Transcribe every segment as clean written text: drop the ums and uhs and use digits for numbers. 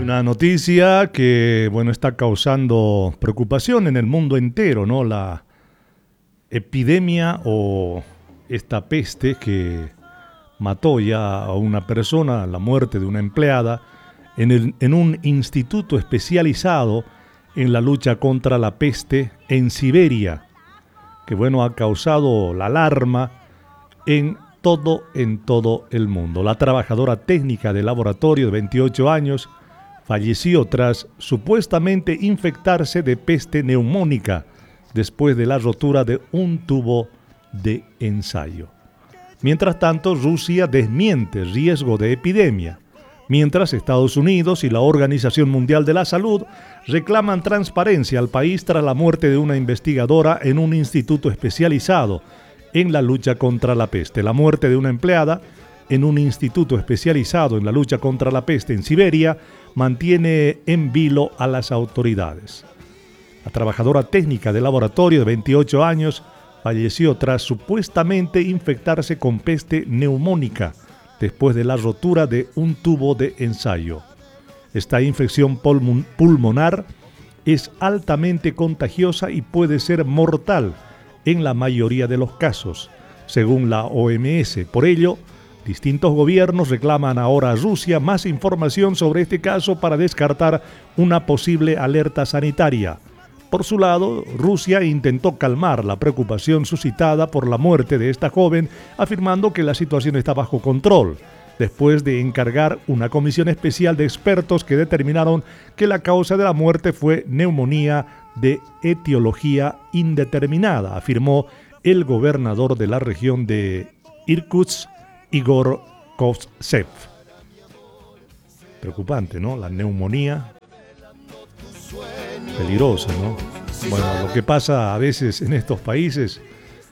Una noticia que, está causando preocupación en el mundo entero, ¿no? La epidemia o esta peste que mató ya a una persona, la muerte de una empleada, en un instituto especializado en la lucha contra la peste en Siberia, que ha causado la alarma en todo el mundo. La trabajadora técnica del laboratorio de 28 años falleció tras supuestamente infectarse de peste neumónica después de la rotura de un tubo de ensayo. Mientras tanto, Rusia desmiente riesgo de epidemia, mientras Estados Unidos y la Organización Mundial de la Salud reclaman transparencia al país tras la muerte de una investigadora en un instituto especializado en la lucha contra la peste. La muerte de una empleada en un instituto especializado en la lucha contra la peste en Siberia mantiene en vilo a las autoridades. La trabajadora técnica del laboratorio de 28 años falleció tras supuestamente infectarse con peste neumónica después de la rotura de un tubo de ensayo. Esta infección pulmonar es altamente contagiosa y puede ser mortal en la mayoría de los casos, según la OMS. Por ello, distintos gobiernos reclaman ahora a Rusia más información sobre este caso para descartar una posible alerta sanitaria. Por su lado, Rusia intentó calmar la preocupación suscitada por la muerte de esta joven, afirmando que la situación está bajo control, después de encargar una comisión especial de expertos que determinaron que la causa de la muerte fue neumonía de etiología indeterminada, afirmó el gobernador de la región de Irkutsk, Igor Kovtsev. Preocupante, ¿no? La neumonía. Peligrosa, ¿no? Lo que pasa a veces en estos países,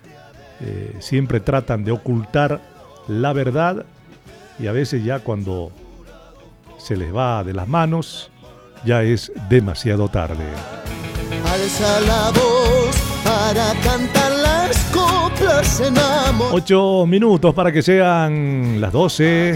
siempre tratan de ocultar la verdad y a veces ya cuando se les va de las manos, ya es demasiado tarde. Alza la voz para cantar las coplas en amor. 8 minutos para que sean las 12.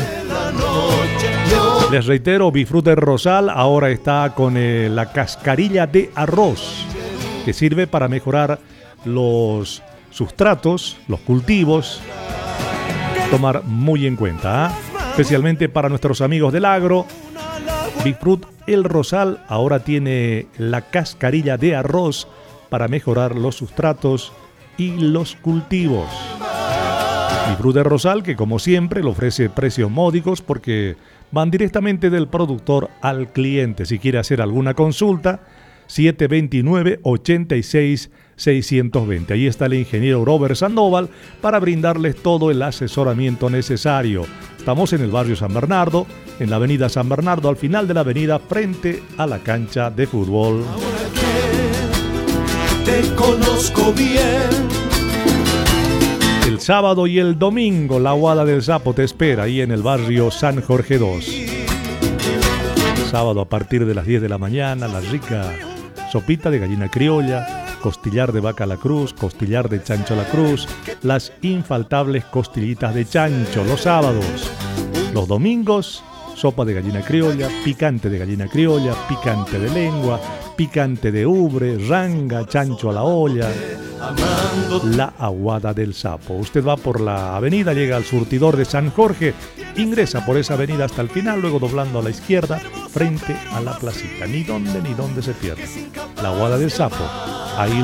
Les reitero, Bifruter Rosal ahora está con la cascarilla de arroz, que sirve para mejorar los sustratos, los cultivos. Tomar muy en cuenta, especialmente para nuestros amigos del agro. Bifrut El Rosal ahora tiene la cascarilla de arroz para mejorar los sustratos y los cultivos. Bifrut El Rosal, que como siempre le ofrece precios módicos porque van directamente del productor al cliente. Si quiere hacer alguna consulta, 729-86-620. Ahí está el ingeniero Robert Sandoval para brindarles todo el asesoramiento necesario. Estamos en el barrio San Bernardo, en la avenida San Bernardo, al final de la avenida, frente a la cancha de fútbol. Ahora que te conozco bien. El sábado y el domingo, la Aguada del Sapo te espera ahí en el barrio San Jorge 2. Sábado a partir de las 10 de la mañana, la rica sopita de gallina criolla, costillar de vaca a la cruz, costillar de chancho a la cruz, las infaltables costillitas de chancho los sábados. Los domingos, sopa de gallina criolla, picante de gallina criolla, picante de lengua, picante de ubre, ranga, chancho a la olla. La Aguada del Sapo. Usted va por la avenida, llega al surtidor de San Jorge, ingresa por esa avenida hasta el final, luego doblando a la izquierda, frente a la placita. Ni dónde se pierde. La Aguada del Sapo. Ahí